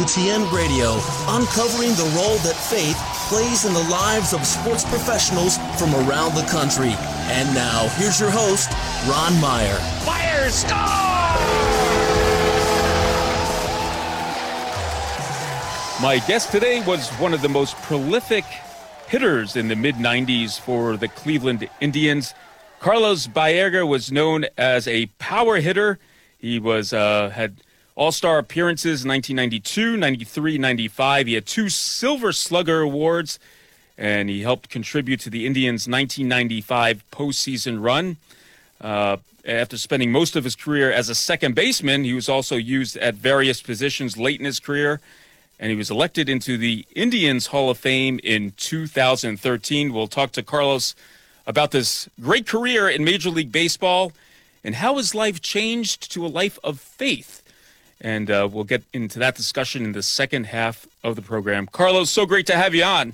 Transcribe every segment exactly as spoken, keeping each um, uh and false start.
W T N Radio, uncovering the role that faith plays in the lives of sports professionals from around the country. And now, here's your host, Ron Meyer. Fire, score! My guest today was one of the most prolific hitters in the mid nineties for the Cleveland Indians. Carlos Baerga was known as a power hitter. He was uh, had all-star appearances in nineteen ninety-two, ninety-three, ninety-five. He had two Silver Slugger awards, and he helped contribute to the Indians' nineteen ninety-five postseason run. Uh, after spending most of his career as a second baseman, he was also used at various positions late in his career, and he was elected into the Indians Hall of Fame in two thousand thirteen. We'll talk to Carlos about this great career in Major League Baseball and how his life changed to a life of faith. And uh, we'll get into that discussion in the second half of the program. Carlos, so great to have you on.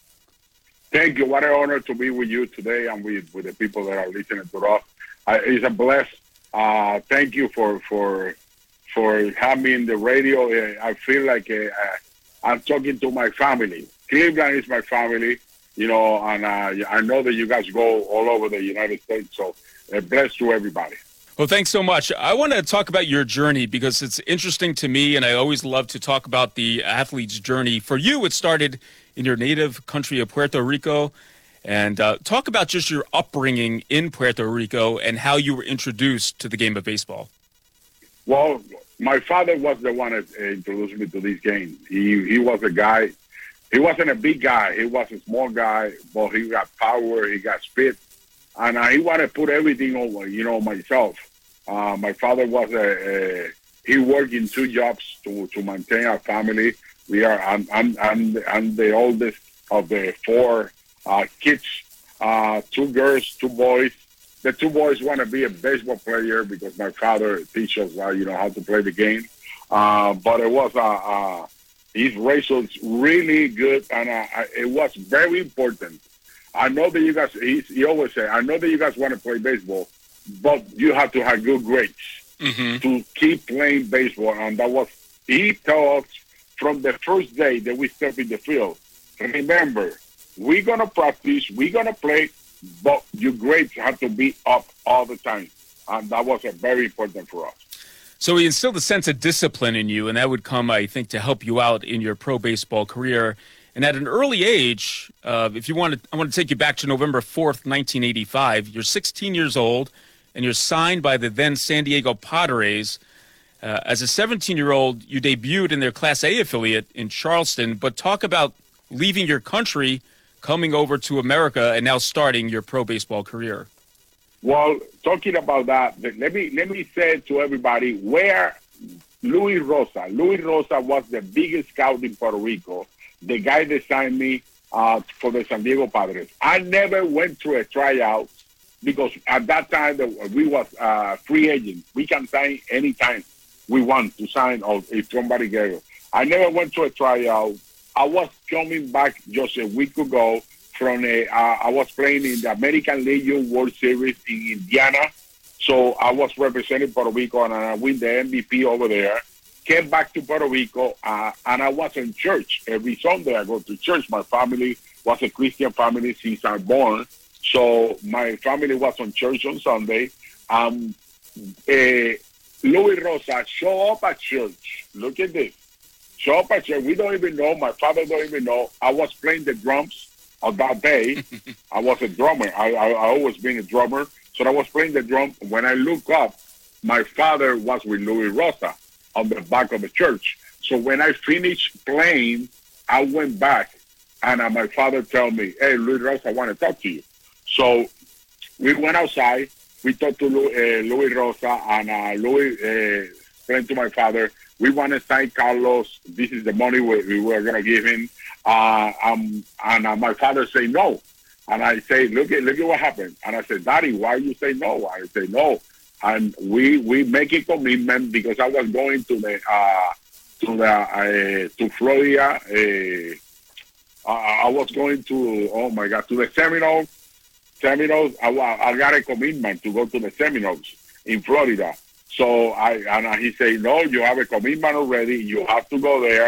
Thank you. What an honor to be with you today and with, with the people that are listening to us. Uh, it's a bless. Uh, thank you for for for having me in the radio. Uh, I feel like uh, I'm talking to my family. Cleveland is my family, you know, and uh, I know that you guys go all over the United States. So uh, bless to everybody. Well, thanks so much. I want to talk about your journey because it's interesting to me, and I always love to talk about the athlete's journey. For you, it started in your native country of Puerto Rico. And uh, talk about just your upbringing in Puerto Rico and how you were introduced to the game of baseball. Well, my father was the one that uh, introduced me to this game. He he was a guy. He wasn't a big guy. He was a small guy, but he got power. He got speed. And uh, he wanted to put everything over, you know, myself. Uh, my father was a, a he worked in two jobs to, to maintain our family. We are I'm I'm I'm, I'm the oldest of the four uh, kids, uh, two girls, two boys. The two boys want to be a baseball player because my father teaches us, uh, you know, how to play the game. Uh, but it was uh, uh, his race was really good, and uh, it was very important. I know that you guys. He, he always say, I know that you guys want to play baseball, but you have to have good grades mm-hmm. to keep playing baseball. And that was, he told us from the first day that we step in the field, remember, we're going to practice, we're going to play, but your grades have to be up all the time. And that was a very important for us. So he instilled a sense of discipline in you, and that would come, I think, to help you out in your pro baseball career. And at an early age, uh, if you want to, I want to take you back to November fourth, nineteen eighty-five. You're sixteen years old, and you're signed by the then San Diego Padres. Uh, as a seventeen-year-old, you debuted in their Class A affiliate in Charleston. But talk about leaving your country, coming over to America, and now starting your pro baseball career. Well, talking about that, let me let me say to everybody where Luis Rosa. Luis Rosa was the biggest scout in Puerto Rico. The guy that signed me uh, for the San Diego Padres. I never went through a tryout because at that time the, we was uh, free agent. We can sign anytime we want to sign, or if somebody gave it. I never went to a tryout. I was coming back just a week ago from a, uh, I was playing in the American Legion World Series in Indiana. So I was representing Puerto Rico, and I win the M V P over there. Came back to Puerto Rico, uh, and I was in church. Every Sunday I go to church. My family was a Christian family since I was born. So my family was on church on Sunday. Um, uh, Luis Rosa show up at church. Look at this. Show up at church. We don't even know. My father don't even know. I was playing the drums on that day. I was a drummer. I, I, I always been a drummer. So I was playing the drum. When I look up, my father was with Luis Rosa on the back of the church. So when I finished playing, I went back, and uh, my father told me, hey, Luis Rosa, I want to talk to you. So we went outside. We talked to Lu, uh, Luis Rosa, and uh, Luis uh, explained to my father, we want to sign Carlos. This is the money we, we were going to give him. Uh, um, and uh, my father said no. And I say, look at look at what happened. And I said, Daddy, why you say no? I say no. And we we make a commitment because I was going to the uh, to the uh, to Florida. Uh, I, I was going to oh my God to the Seminoles. Seminoles. I, I got a commitment to go to the Seminoles in Florida. So I and he said, no, you have a commitment already. You have to go there.